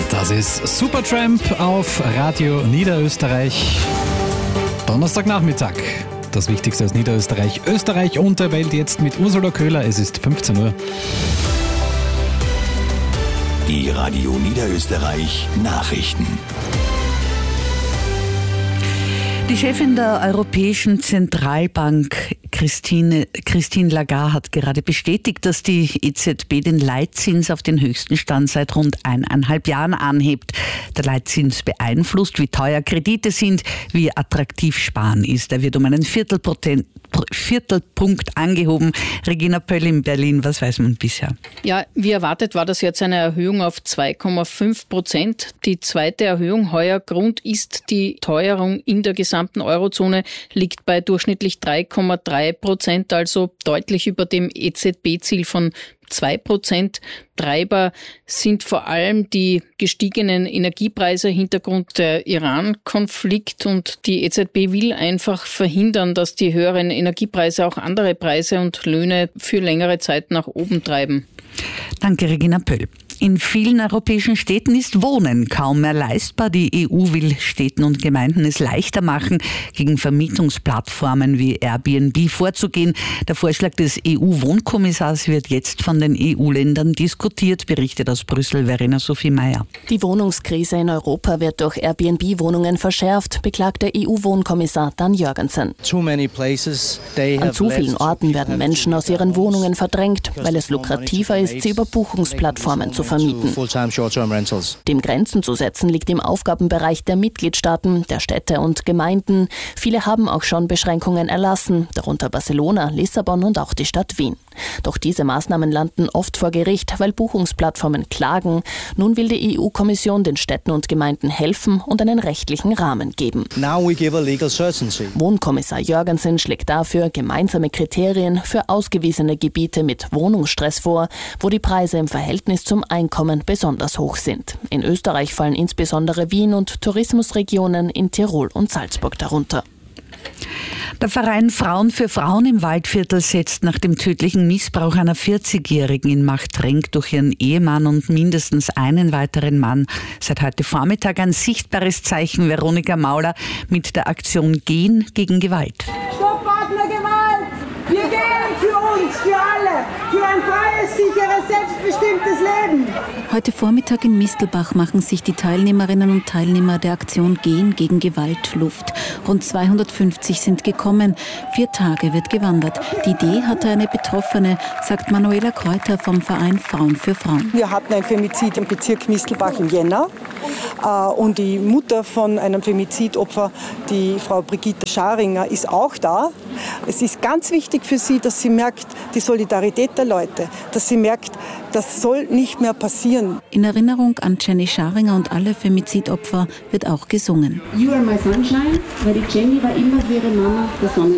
Das ist Supertramp auf Radio Niederösterreich. Donnerstagnachmittag. Das Wichtigste aus Niederösterreich, Österreich und der Welt jetzt mit Ursula Köhler. Es ist 15 Uhr. Die Radio Niederösterreich Nachrichten. Die Chefin der Europäischen Zentralbank, Christine Lagarde, hat gerade bestätigt, dass die EZB den Leitzins auf den höchsten Stand seit rund 1,5 Jahren anhebt. Der Leitzins beeinflusst, wie teuer Kredite sind, wie attraktiv Sparen ist. Er wird um einen Viertelpunkt angehoben. Regina Pöll in Berlin, was weiß man bisher? Ja, wie erwartet war das jetzt eine Erhöhung auf 2,5%. Die zweite Erhöhung heuer. Grund ist die Teuerung in der gesamten Eurozone, liegt bei durchschnittlich 3,3%, also deutlich über dem EZB-Ziel von 2%. Treiber sind vor allem die gestiegenen Energiepreise, Hintergrund der Iran-Konflikt, und die EZB will einfach verhindern, dass die höheren Energiepreise auch andere Preise und Löhne für längere Zeit nach oben treiben. Danke, Regina Pöll. In vielen europäischen Städten ist Wohnen kaum mehr leistbar. Die EU will Städten und Gemeinden es leichter machen, gegen Vermietungsplattformen wie Airbnb vorzugehen. Der Vorschlag des EU-Wohnkommissars wird jetzt von den EU-Ländern diskutiert, berichtet aus Brüssel Verena Sophie Meyer. Die Wohnungskrise in Europa wird durch Airbnb-Wohnungen verschärft, beklagt der EU-Wohnkommissar Dan Jørgensen. An zu vielen Orten werden Menschen aus ihren Wohnungen verdrängt, weil es lukrativer ist, sie über Buchungsplattformen zu vermieten. Dem Grenzen zu setzen liegt im Aufgabenbereich der Mitgliedstaaten, der Städte und Gemeinden. Viele haben auch schon Beschränkungen erlassen, darunter Barcelona, Lissabon und auch die Stadt Wien. Doch diese Maßnahmen landen oft vor Gericht, weil Buchungsplattformen klagen. Nun will die EU-Kommission den Städten und Gemeinden helfen und einen rechtlichen Rahmen geben. Wohnkommissar Jørgensen schlägt dafür gemeinsame Kriterien für ausgewiesene Gebiete mit Wohnungsstress vor, wo die Preise im Verhältnis zum Einkommen besonders hoch sind. In Österreich fallen insbesondere Wien und Tourismusregionen in Tirol und Salzburg darunter. Der Verein Frauen für Frauen im Waldviertel setzt nach dem tödlichen Missbrauch einer 40-Jährigen in Machtrenk durch ihren Ehemann und mindestens einen weiteren Mann seit heute Vormittag ein sichtbares Zeichen. Veronika Mauler mit der Aktion Gehen gegen Gewalt. Stopp Partnergewalt! Wir gehen für uns, für alle, für ein freies, sicheres, selbstbestimmtes Leben. Heute Vormittag in Mistelbach machen sich die Teilnehmerinnen und Teilnehmer der Aktion Gehen gegen Gewalt Luft. Rund 250 sind gekommen. 4 Tage wird gewandert. Die Idee hatte eine Betroffene, sagt Manuela Kräuter vom Verein Frauen für Frauen. Wir hatten ein Femizid im Bezirk Mistelbach im Jänner. Und die Mutter von einem Femizidopfer, die Frau Brigitte Scharinger, ist auch da. Es ist ganz wichtig für sie, dass sie merkt, die Solidarität der Leute, dass sie merkt, das soll nicht mehr passieren. In Erinnerung an Jenny Scharinger und alle Femizidopfer wird auch gesungen. You are my sunshine, weil die Jenny war immer für ihre Mama der Sonne.